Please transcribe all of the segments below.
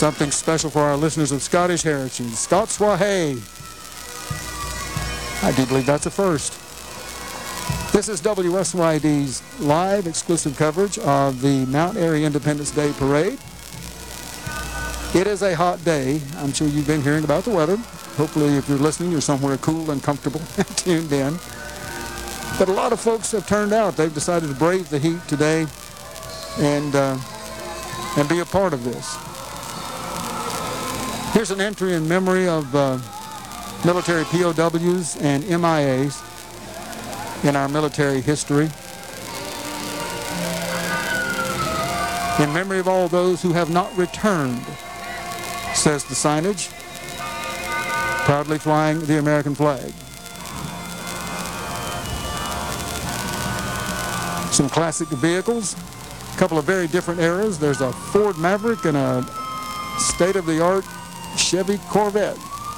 Something special for our listeners of Scottish heritage. Scots Wha Hae. I do believe that's a first. This is WSYD's live exclusive coverage of the Mount Airy Independence Day Parade. It is a hot day. I'm sure you've been hearing about the weather. Hopefully, if you're listening, you're somewhere cool and comfortable and tuned in. But a lot of folks have turned out. They've decided to brave the heat today and be a part of this. Here's an entry in memory of military POWs and MIAs in our military history. In memory of all those who have not returned, says the signage, proudly flying the American flag. Some classic vehicles, a couple of very different eras. There's a Ford Maverick and a state-of-the-art Chevy Corvette.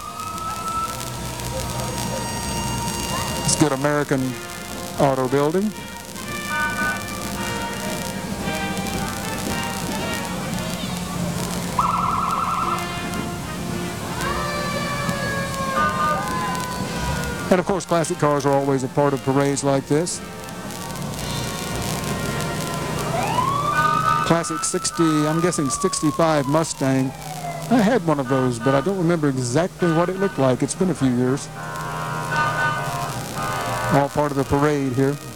It's good American auto building. And of course, classic cars are always a part of parades like this. Classic 60, I'm guessing 65 Mustang. I had one of those, but I don't remember exactly what it looked like. It's been a few years. All part of the parade here.